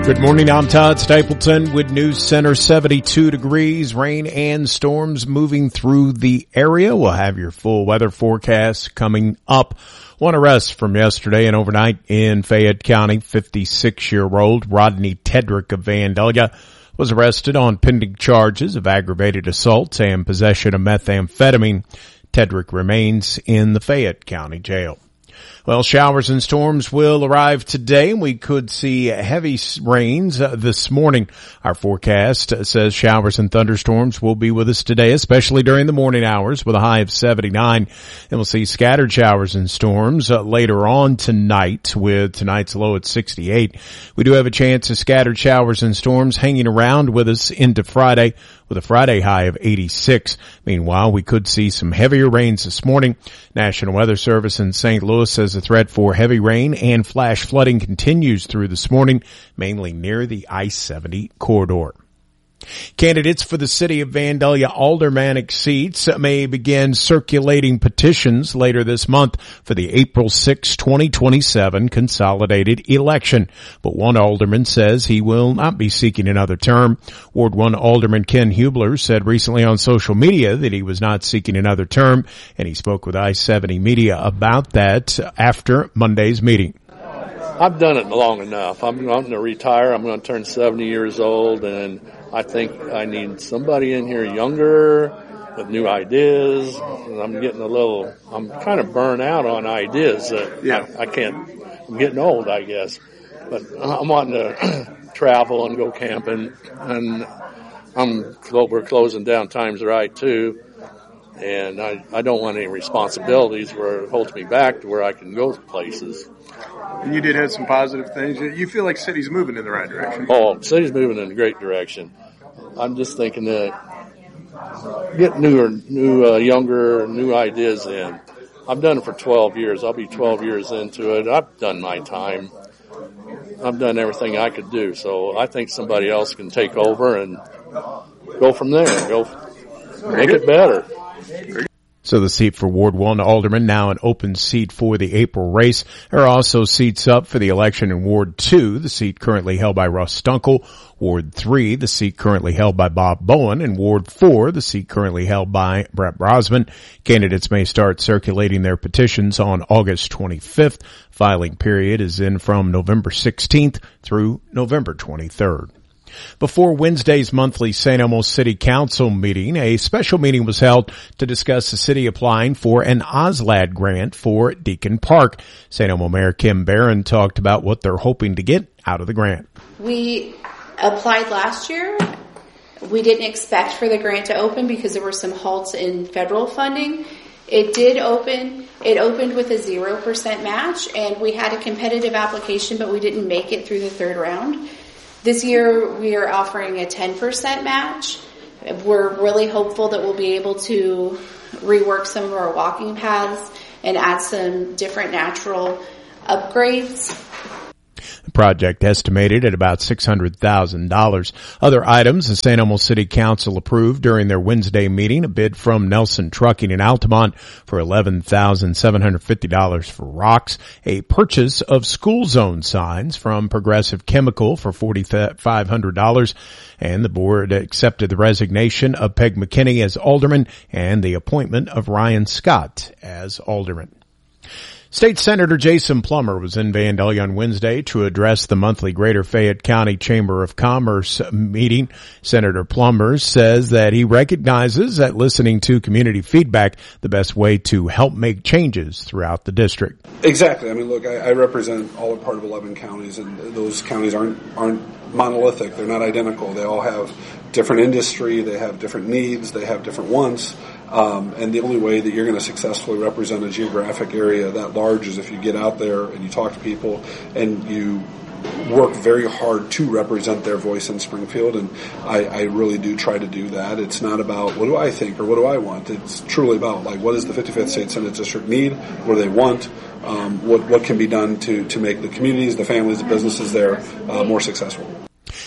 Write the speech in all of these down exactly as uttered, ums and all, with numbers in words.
Good morning, I'm Todd Stapleton with News Center. Seventy-two degrees, rain and storms moving through the area. We'll have your full weather forecast coming up. One arrest from yesterday and overnight in Fayette County. fifty-six-year-old Rodney Tedrick of Vandalia was arrested on pending charges of aggravated assault and possession of methamphetamine. Tedrick remains in the Fayette County Jail. Well, showers and storms will arrive today. We could see heavy rains uh, this morning. Our forecast says showers and thunderstorms will be with us today, especially during the morning hours with a high of seventy-nine. And we'll see scattered showers and storms uh, later on tonight with tonight's low at sixty-eight. We do have a chance of scattered showers and storms hanging around with us into Friday with a Friday high of eighty-six. Meanwhile, we could see some heavier rains this morning. National Weather Service in Saint Louis says the threat for heavy rain and flash flooding continues through this morning, mainly near the I seventy corridor. Candidates for the city of Vandalia aldermanic seats may begin circulating petitions later this month for the April sixth, twenty twenty-seven consolidated election. But one alderman says he will not be seeking another term. Ward one Alderman Ken Hubler said recently on social media that he was not seeking another term, and he spoke with I seventy Media about that after Monday's meeting. I've done it long enough. I'm going to retire. I'm going to turn seventy years old, and I think I need somebody in here younger with new ideas. And I'm getting a little, I'm kind of burnt out on ideas that yeah. I, I can't, I'm getting old, I guess. But I'm wanting to travel and go camping, and I'm, we're closing down Times Right too. And I, I don't want any responsibilities where it holds me back to where I can go to places. And you did have some positive things. You feel like city's moving in the right direction. Oh, city's moving in a great direction. I'm just thinking that get newer, new, uh, younger, new ideas in. I've done it for twelve years. I'll be twelve years into it. I've done my time. I've done everything I could do. So I think somebody else can take over and go from there and go make it better. So the seat for Ward one Alderman, now an open seat for the April race. There are also seats up for the election in Ward two, the seat currently held by Russ Dunkel. Ward three, the seat currently held by Bob Bowen. And Ward four, the seat currently held by Brett Brosman. Candidates may start circulating their petitions on August twenty-fifth. Filing period is in from November sixteenth through November twenty-third. Before Wednesday's monthly Saint Elmo City Council meeting, a special meeting was held to discuss the city applying for an O S L A D grant for Deacon Park. Saint Elmo Mayor Kim Barron talked about what they're hoping to get out of the grant. We applied last year. We didn't expect for the grant to open because there were some halts in federal funding. It did open. It opened with a zero percent match, and we had a competitive application, but we didn't make it through the third round. This year, we are offering a ten percent match. We're really hopeful that we'll be able to rework some of our walking paths and add some different natural upgrades. The project estimated at about six hundred thousand dollars. Other items the Saint Elmo City Council approved during their Wednesday meeting, a bid from Nelson Trucking in Altamont for eleven thousand seven hundred fifty dollars for rocks, a purchase of school zone signs from Progressive Chemical for four thousand five hundred dollars, and the board accepted the resignation of Peg McKinney as alderman and the appointment of Ryan Scott as alderman. State Senator Jason Plummer was in Vandalia on Wednesday to address the monthly Greater Fayette County Chamber of Commerce meeting. Senator Plummer says that he recognizes that listening to community feedback the best way to help make changes throughout the district. Exactly. I mean, look, I, I represent all a part of eleven counties, and those counties aren't aren't monolithic. They're not identical. They all have different industry. They have different needs. They have different wants. Um, and the only way that you're going to successfully represent a geographic area that large is if you get out there and you talk to people and you work very hard to represent their voice in Springfield, and I, I really do try to do that. It's not about what do I think or what do I want. It's truly about, like, what does the fifty-fifth State Senate District need? What do they want? Um, what, what can be done to, to make the communities, the families, the businesses there uh, more successful?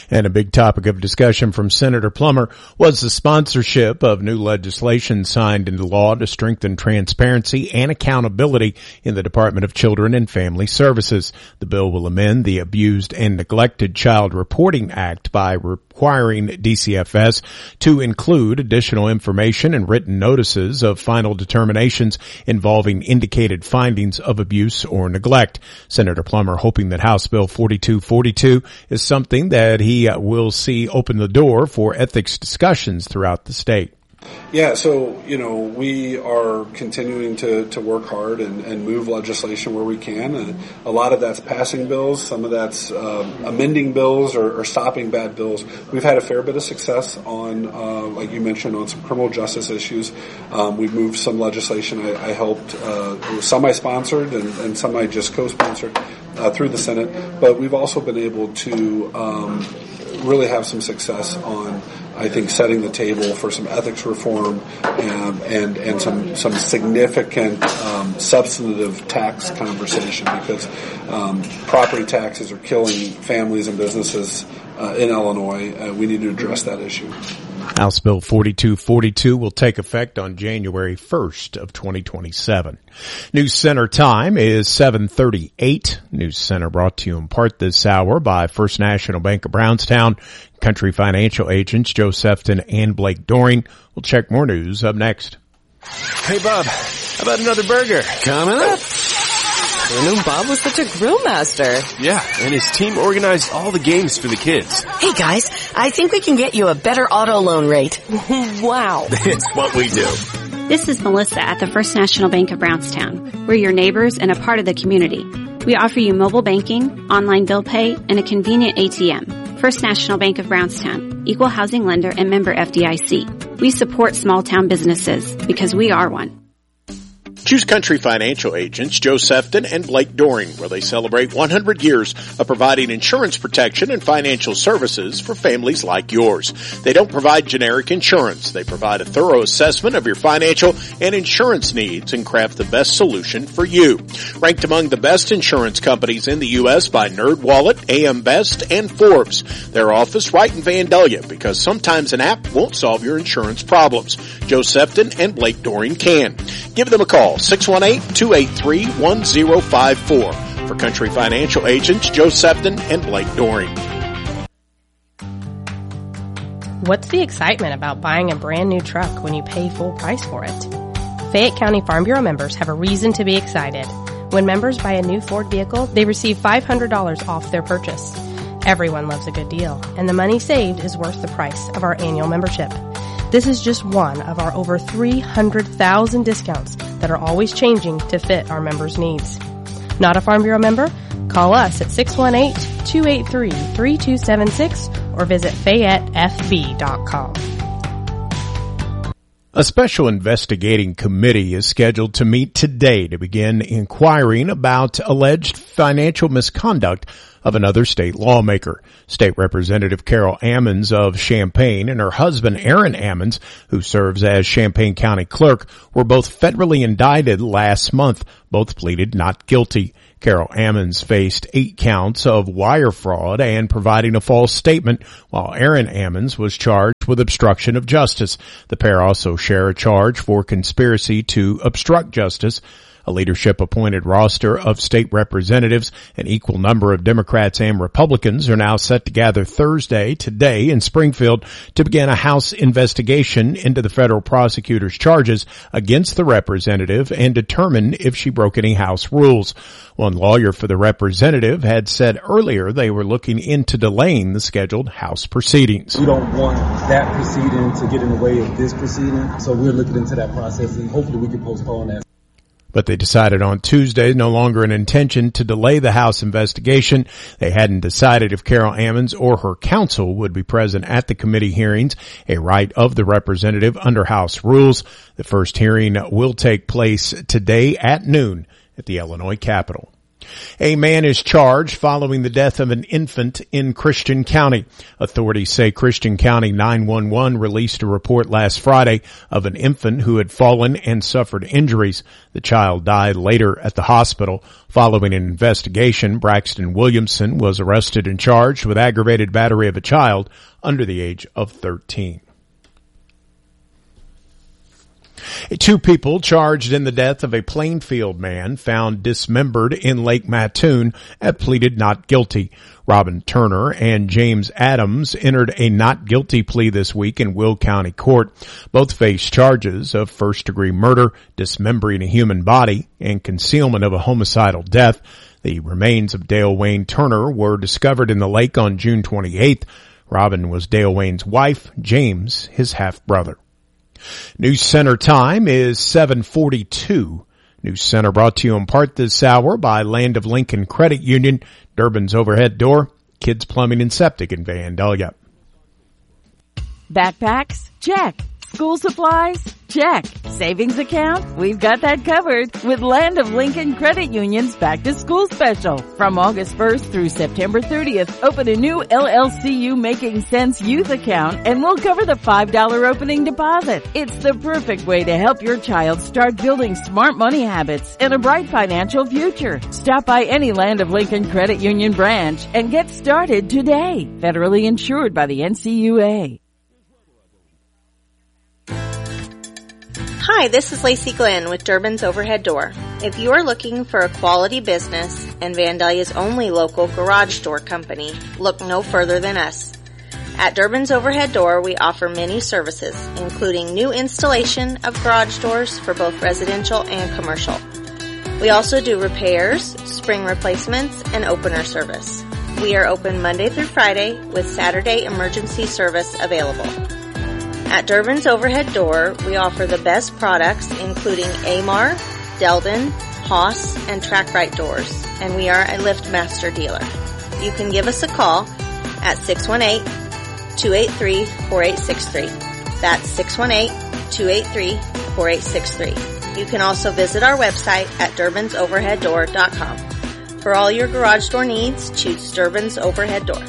And a big topic of discussion from Senator Plummer was the sponsorship of new legislation signed into law to strengthen transparency and accountability in the Department of Children and Family Services. The bill will amend the Abused and Neglected Child Reporting Act by requiring D C F S to include additional information and written notices of final determinations involving indicated findings of abuse or neglect. Senator Plummer hoping that House Bill forty-two forty-two is something that he uh, will see open the door for ethics discussions throughout the state. Yeah, so, you know, we are continuing to, to work hard and, and move legislation where we can. And a lot of that's passing bills. Some of that's uh, amending bills or, or stopping bad bills. We've had a fair bit of success on, uh, like you mentioned, on some criminal justice issues. Um, we've moved some legislation. I, I helped, uh, some I sponsored and, and some I just co-sponsored uh, through the Senate. But we've also been able to um, really have some success on, I think, setting the table for some ethics reform um, and and some some significant um, substantive tax conversation, because um, property taxes are killing families and businesses uh, in Illinois. Uh, we need to address that issue. House Bill forty-two forty-two will take effect on January first of twenty twenty-seven. News Center time is seven thirty-eight. News Center brought to you in part this hour by First National Bank of Brownstown, Country Financial agents Joe Sefton and Blake Doring. We'll check more news up next. Hey, Bob, how about another burger? Coming up. I knew Bob was such a grill master. Yeah, and his team organized all the games for the kids. Hey guys, I think we can get you a better auto loan rate. Wow. It's what we do. This is Melissa at the First National Bank of Brownstown. We're your neighbors and a part of the community. We offer you mobile banking, online bill pay, and a convenient A T M. First National Bank of Brownstown, equal housing lender and member F D I C. We support small town businesses because we are one. Choose Country Financial agents Joe Sefton and Blake Doring, where they celebrate one hundred years of providing insurance protection and financial services for families like yours. They don't provide generic insurance. They provide a thorough assessment of your financial and insurance needs and craft the best solution for you. Ranked among the best insurance companies in the U S by NerdWallet, A M Best, and Forbes. Their office right in Vandalia, because sometimes an app won't solve your insurance problems. Joe Sefton and Blake Doring can. Give them a call. six one eight, two eight three, one zero five four. For Country Financial agents Joe Sefton and Blake Doring. What's the excitement about buying a brand new truck when you pay full price for it? Fayette County Farm Bureau members have a reason to be excited. When members buy a new Ford vehicle, they receive five hundred dollars off their purchase. Everyone loves a good deal, and the money saved is worth the price of our annual membership. This is just one of our over three hundred thousand discounts that are always changing to fit our members' needs. Not a Farm Bureau member? Call us at six one eight, two eight three, three two seven six or visit Fayette F B dot com. A special investigating committee is scheduled to meet today to begin inquiring about alleged financial misconduct of another state lawmaker. State Representative Carol Ammons of Champaign and her husband Aaron Ammons, who serves as Champaign County Clerk, were both federally indicted last month. Both pleaded not guilty. Carol Ammons faced eight counts of wire fraud and providing a false statement, while Aaron Ammons was charged with obstruction of justice. The pair also share a charge for conspiracy to obstruct justice. A leadership-appointed roster of state representatives, an equal number of Democrats and Republicans, are now set to gather Thursday, today, in Springfield to begin a House investigation into the federal prosecutor's charges against the representative and determine if she broke any House rules. One lawyer for the representative had said earlier they were looking into delaying the scheduled House proceedings. We don't want that proceeding to get in the way of this proceeding, so we're looking into that process, and hopefully we can postpone that. But they decided on Tuesday, no longer an intention to delay the House investigation. They hadn't decided if Carol Ammons or her counsel would be present at the committee hearings, a right of the representative under House rules. The first hearing will take place today at noon at the Illinois Capitol. A man is charged following the death of an infant in Christian County. Authorities say Christian County nine one one released a report last Friday of an infant who had fallen and suffered injuries. The child died later at the hospital. Following an investigation, Braxton Williamson was arrested and charged with aggravated battery of a child under the age of thirteen. Two people charged in the death of a Plainfield man found dismembered in Lake Mattoon have pleaded not guilty. Robin Turner and James Adams entered a not guilty plea this week in Will County Court. Both face charges of first-degree murder, dismembering a human body, and concealment of a homicidal death. The remains of Dale Wayne Turner were discovered in the lake on June twenty-eighth. Robin was Dale Wayne's wife, James his half-brother. News Center time is seven forty-two. News Center brought to you in part this hour by Land of Lincoln Credit Union, Durbin's Overhead Door, Kids Plumbing and Septic in Vandalia. Backpacks? Check. School supplies? Check. Savings account? We've got that covered with Land of Lincoln Credit Union's Back to School Special. From August first through September thirtieth, open a new L L C U Making Sense Youth account and we'll cover the five dollars opening deposit. It's the perfect way to help your child start building smart money habits and a bright financial future. Stop by any Land of Lincoln Credit Union branch and get started today. Federally insured by the N C U A. Hi, this is Lacey Glenn with Durbin's Overhead Door. If you are looking for a quality business and Vandalia's only local garage door company, look no further than us. At Durbin's Overhead Door, we offer many services, including new installation of garage doors for both residential and commercial. We also do repairs, spring replacements, and opener service. We are open Monday through Friday with Saturday emergency service available. At Durbin's Overhead Door, we offer the best products including Amar, Delden, Haas, and TrackRite doors, and we are a LiftMaster dealer. You can give us a call at six one eight, two eight three, four eight six three. That's six one eight, two eight three, four eight six three. You can also visit our website at durbins overhead door dot com. For all your garage door needs, choose Durbin's Overhead Door.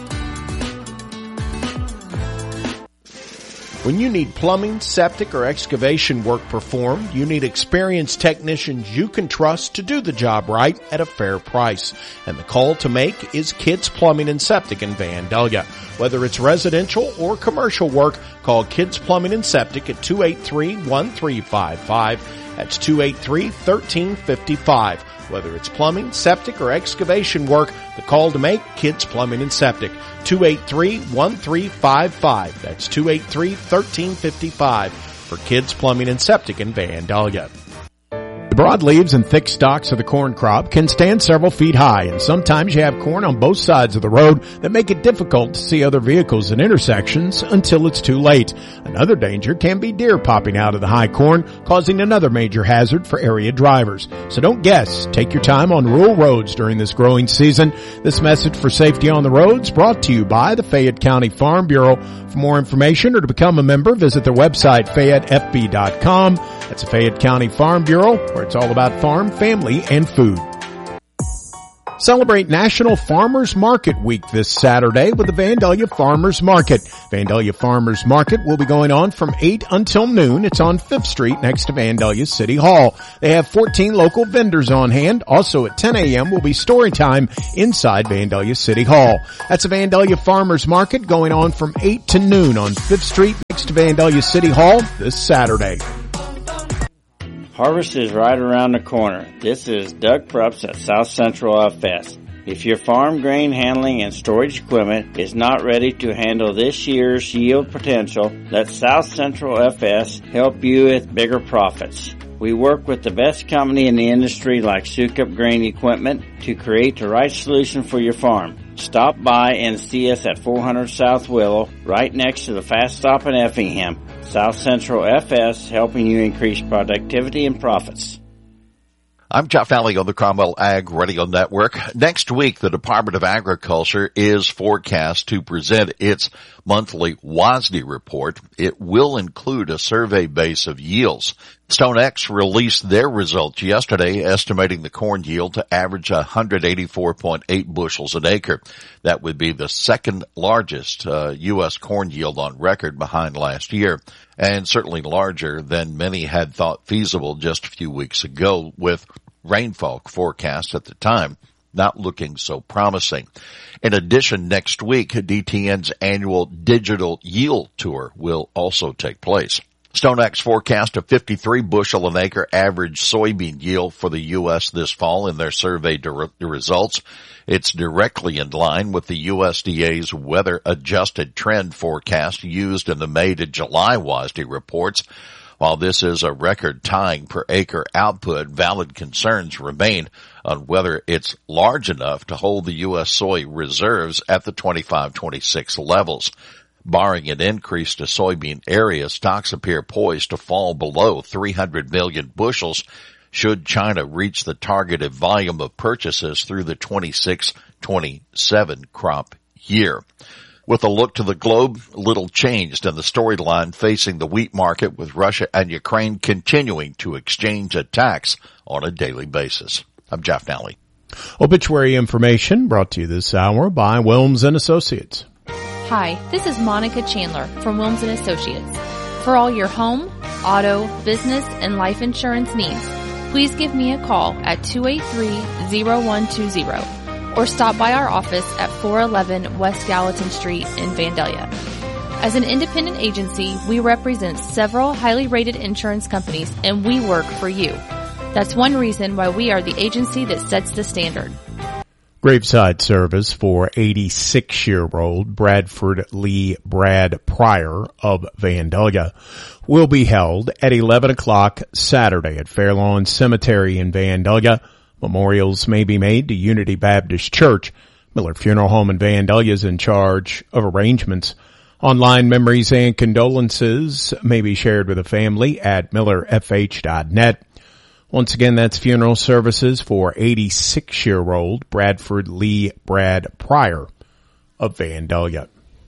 When you need plumbing, septic, or excavation work performed, you need experienced technicians you can trust to do the job right at a fair price. And the call to make is Kids Plumbing and Septic in Vandalia. Whether it's residential or commercial work, call Kids Plumbing and Septic at two eight three, one three five five. That's two eight three, one three five five. Whether it's plumbing, septic, or excavation work, the call to make, Kids Plumbing and Septic. two eight three, one three five five. That's two eight three, one three five five for Kids Plumbing and Septic in Vandalia. The broadleaves and thick stalks of the corn crop can stand several feet high, and sometimes you have corn on both sides of the road that make it difficult to see other vehicles at intersections until it's too late. Another danger can be deer popping out of the high corn, causing another major hazard for area drivers. So don't guess. Take your time on rural roads during this growing season. This message for safety on the roads brought to you by the Fayette County Farm Bureau. For more information or to become a member, visit their website, fayette f b dot com. That's the Fayette County Farm Bureau, where it's all about farm, family, and food. Celebrate National Farmers Market Week this Saturday with the Vandalia Farmers Market. Vandalia Farmers Market will be going on from eight until noon. It's on Fifth Street next to Vandalia City Hall. They have fourteen local vendors on hand. Also at ten a.m. will be story time inside Vandalia City Hall. That's the Vandalia Farmers Market going on from eight to noon on Fifth Street next to Vandalia City Hall this Saturday. Harvest is right around the corner. This is Doug Prups at South Central F S. If your farm grain handling and storage equipment is not ready to handle this year's yield potential, let South Central F S help you with bigger profits. We work with the best company in the industry like Sukup Grain Equipment to create the right solution for your farm. Stop by and see us at four hundred South Willow, right next to the Fast Stop in Effingham. South Central F S, helping you increase productivity and profits. I'm Jeff Valley on the Cromwell Ag Radio Network. Next week, the Department of Agriculture is forecast to present its monthly W A S D report. It will include a survey base of yields StoneX released their results yesterday, estimating the corn yield to average one hundred eighty-four point eight bushels an acre. That would be the second largest uh, U S corn yield on record behind last year, and certainly larger than many had thought feasible just a few weeks ago, with rainfall forecast at the time not looking so promising. In addition, next week, D T N's annual Digital Yield Tour will also take place. StoneX forecast a fifty-three bushel an acre average soybean yield for the U S this fall in their survey de- results. It's directly in line with the U S D A's weather-adjusted trend forecast used in the May to July WASDE reports. While this is a record-tying per acre output, valid concerns remain on whether it's large enough to hold the U S soy reserves at the twenty-five twenty-six levels. Barring an increase to soybean area, stocks appear poised to fall below three hundred million bushels should China reach the targeted volume of purchases through the twenty-six twenty-seven crop year. With a look to the globe, little changed in the storyline facing the wheat market, with Russia and Ukraine continuing to exchange attacks on a daily basis. I'm Jeff Nally. Obituary information brought to you this hour by Wilms and Associates. Hi, this is Monica Chandler from Wilms and Associates. For all your home, auto, business, and life insurance needs, please give me a call at two eight three, zero one two zero or stop by our office at four eleven West Gallatin Street in Vandalia. As an independent agency, we represent several highly rated insurance companies, and we work for you. That's one reason why we are the agency that sets the standard. Graveside service for eighty-six-year-old Bradford Lee Brad Pryor of Vandalia will be held at eleven o'clock Saturday at Fairlawn Cemetery in Vandalia. Memorials may be made to Unity Baptist Church. Miller Funeral Home in Vandalia is in charge of arrangements. Online memories and condolences may be shared with the family at miller f h dot net. Once again, that's funeral services for eighty-six-year-old Bradford Lee Brad Pryor of Vandalia.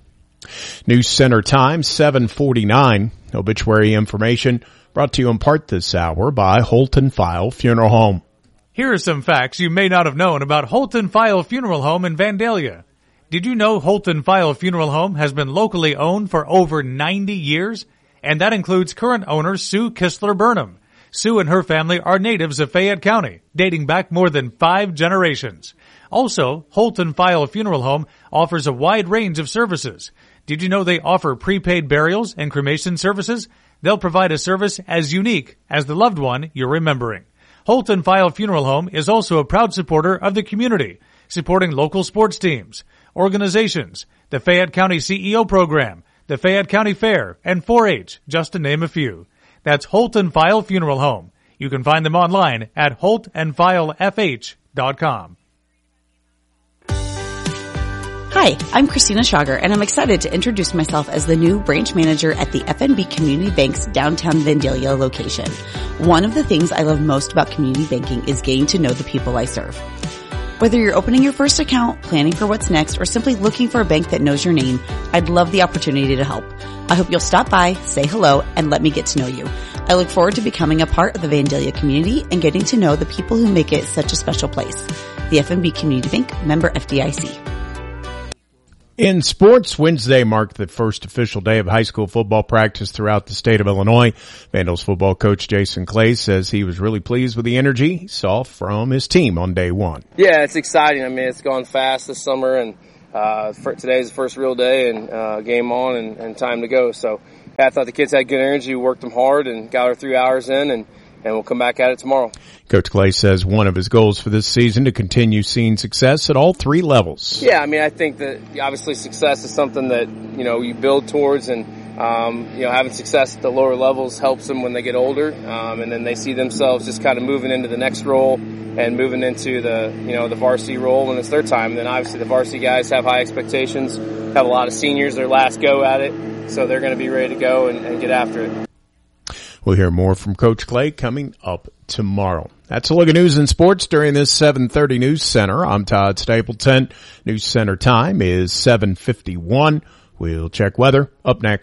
News Center time, seven forty-nine. Obituary information brought to you in part this hour by Holton File Funeral Home. Here are some facts you may not have known about Holton File Funeral Home in Vandalia. Did you know Holton File Funeral Home has been locally owned for over ninety years? And that includes current owner Sue Kistler Burnham. Sue and her family are natives of Fayette County, dating back more than five generations. Also, Holton File Funeral Home offers a wide range of services. Did you know they offer prepaid burials and cremation services? They'll provide a service as unique as the loved one you're remembering. Holton File Funeral Home is also a proud supporter of the community, supporting local sports teams, organizations, the Fayette County C E O program, the Fayette County Fair, and four H, just to name a few. That's Holton File Funeral Home. You can find them online at holt and file f h dot com. Hi, I'm Christina Schauger, and I'm excited to introduce myself as the new branch manager at the F N B Community Bank's downtown Vandalia location. One of the things I love most about community banking is getting to know the people I serve. Whether you're opening your first account, planning for what's next, or simply looking for a bank that knows your name, I'd love the opportunity to help. I hope you'll stop by, say hello, and let me get to know you. I look forward to becoming a part of the Vandalia community and getting to know the people who make it such a special place. The F N B Community Bank, member F D I C. In sports, Wednesday marked the first official day of high school football practice throughout the state of Illinois. Vandals football coach Jason Clay says he was really pleased with the energy he saw from his team on day one. Yeah, it's exciting. I mean, it's gone fast this summer, and uh, for, today's the first real day and uh, game on and, and time to go. So yeah, I thought the kids had good energy, worked them hard, and got our three hours in, and and we'll come back at it tomorrow. Coach Clay says one of his goals for this season to continue seeing success at all three levels. Yeah, I mean, I think that obviously success is something that, you know, you build towards, and, um, you know, having success at the lower levels helps them when they get older, um, and then they see themselves just kind of moving into the next role and moving into the, you know, the varsity role when it's their time. And then obviously the varsity guys have high expectations, have a lot of seniors, their last go at it, so they're going to be ready to go and, and get after it. We'll hear more from Coach Clay coming up tomorrow. That's a look at news and sports during this seven thirty News Center. I'm Todd Stapleton. News Center time is seven fifty-one. We'll check weather up next.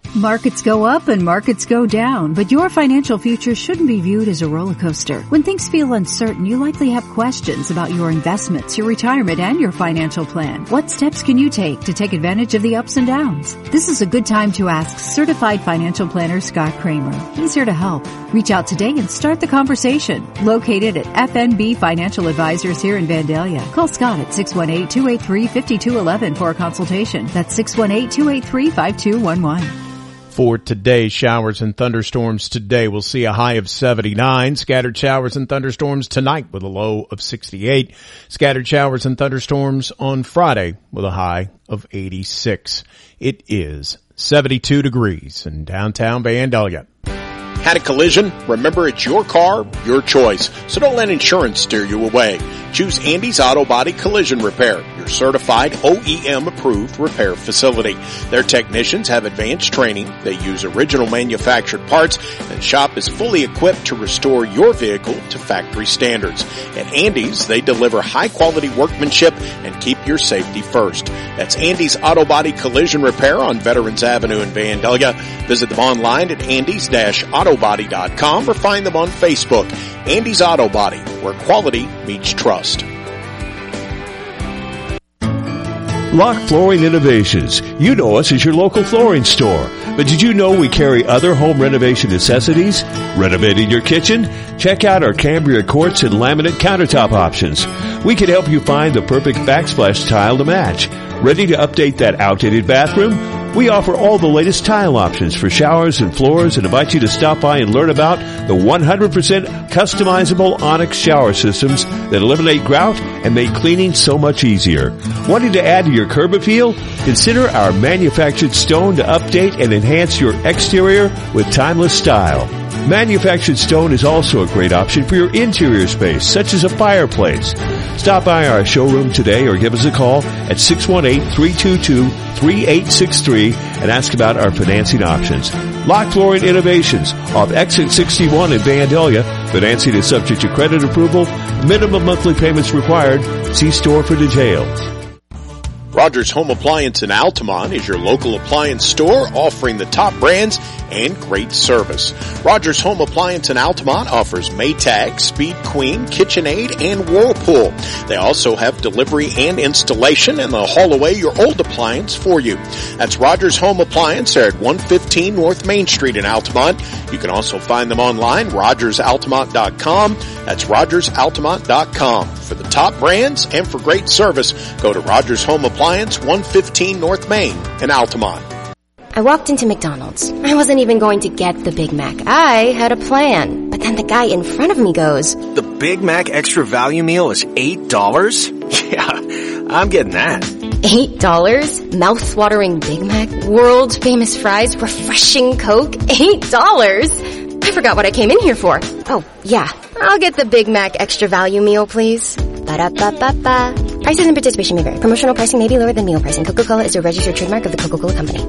Markets go up and markets go down, but your financial future shouldn't be viewed as a roller coaster. When things feel uncertain, you likely have questions about your investments, your retirement, and your financial plan. What steps can you take to take advantage of the ups and downs? This is a good time to ask Certified Financial Planner Scott Kramer. He's here to help. Reach out today and start the conversation. Located at F N B Financial Advisors here in Vandalia. Call Scott at six one eight, two eight three, five two one one for a consultation. That's six one eight, two eight three, five two one one. For today, showers and thunderstorms today. We'll see a high of seventy-nine. Scattered showers and thunderstorms tonight with a low of sixty-eight. Scattered showers and thunderstorms on Friday with a high of eighty-six. It is seventy-two degrees in downtown Vandalia. Had a collision? Remember, it's your car, your choice. So don't let insurance steer you away. Choose Andy's Auto Body Collision Repair, your certified O E M approved repair facility. Their technicians have advanced training. They use original manufactured parts, and the shop is fully equipped to restore your vehicle to factory standards. At Andy's, they deliver high quality workmanship and keep your safety first. That's Andy's Auto Body Collision Repair on Veterans Avenue in Vandalia. Visit them online at andys dash auto body dot com or find them on Facebook. Andy's Auto Body, where quality meets trust. Lock Flooring Innovations. You know us as your local flooring store. But did you know we carry other home renovation necessities? Renovating your kitchen? Check out our Cambria quartz and laminate countertop options. We can help you find the perfect backsplash tile to match. Ready to update that outdated bathroom? We offer all the latest tile options for showers and floors and invite you to stop by and learn about the one hundred percent customizable Onyx shower systems that eliminate grout and make cleaning so much easier. Wanting to add to your curb appeal? Consider our manufactured stone to update and enhance your exterior with timeless style. Manufactured stone is also a great option for your interior space, such as a fireplace. Stop by our showroom today or give us a call at six one eight, three two two, three eight six three and ask about our financing options. Lock Flooring Innovations off Exit sixty-one in Vandalia. Financing is subject to credit approval. Minimum monthly payments required. See store for details. Rogers Home Appliance in Altamont is your local appliance store offering the top brands and great service. Rogers Home Appliance in Altamont offers Maytag, Speed Queen, KitchenAid, and Whirlpool. They also have delivery and installation, and they'll haul away your old appliance for you. That's Rogers Home Appliance. They're at one fifteen North Main Street in Altamont. You can also find them online, rogers altamont dot com. That's rogers altamont dot com. For the top brands and for great service, go to Rogers Home Appliance, one fifteen North Main in Altamont. I walked into McDonald's. I wasn't even going to get the Big Mac. I had a plan. But then the guy in front of me goes, "The Big Mac Extra Value Meal is eight dollars? Yeah, I'm getting that." eight dollars? Mouth-watering Big Mac? World-famous fries? Refreshing Coke? eight dollars? I forgot what I came in here for. Oh, yeah. I'll get the Big Mac Extra Value Meal, please. Ba-da-ba-ba-ba. Prices and participation may vary. Promotional pricing may be lower than meal pricing. Coca-Cola is a registered trademark of the Coca-Cola Company.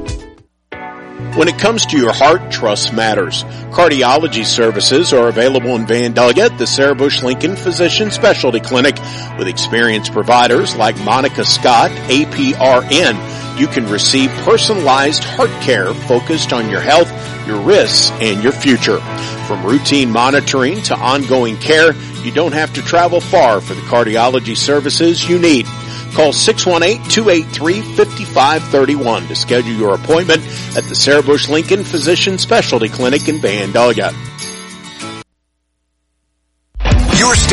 When it comes to your heart, trust matters. Cardiology services are available in Vandalia at the Sarah Bush Lincoln Physician Specialty Clinic with experienced providers like Monica Scott, A P R N. You can receive personalized heart care focused on your health, your risks, and your future. From routine monitoring to ongoing care, you don't have to travel far for the cardiology services you need. Call six one eight, two eight three, five five three one to schedule your appointment at the Sarah Bush Lincoln Physician Specialty Clinic in Vandalia.